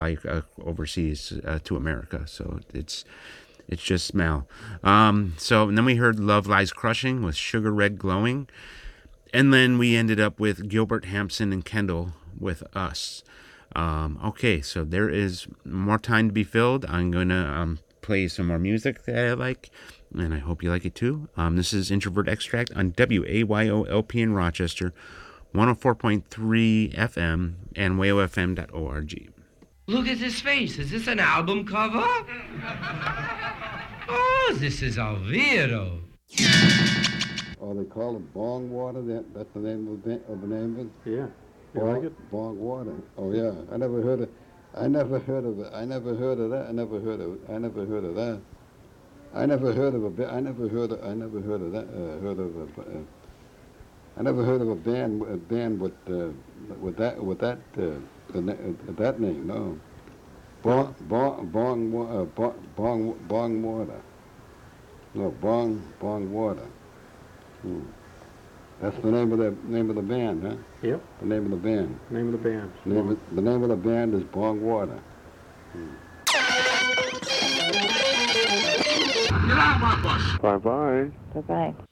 like overseas to America. So it's just smell. So and then we heard Love Lies Crushing with Sugar Red Glowing. And then we ended up with Gilbert Hampson and Kendall with Us. Okay, so there is more time to be filled. I'm going to play some more music that I like, and I hope you like it too. This is Introvert Extract on WAYOLP in Rochester, 104.3 FM, and wayofm.org. Look at his face. Is this an album cover? Oh, this is Alviro. Oh, they call it bong water. That's the name of the name of it. Yeah. You Bong, like it? bong water. Oh yeah. I never heard of it. I never heard of that. I never heard of that. I never heard of that. I never heard of that. I never heard of that. I never heard of a band with that name. No. Bong water. No, bong water. That's the name of the band, huh? Yep. The name of the band. Name of the band. The name of the band is Bong Water. Bye bye. Bye-bye.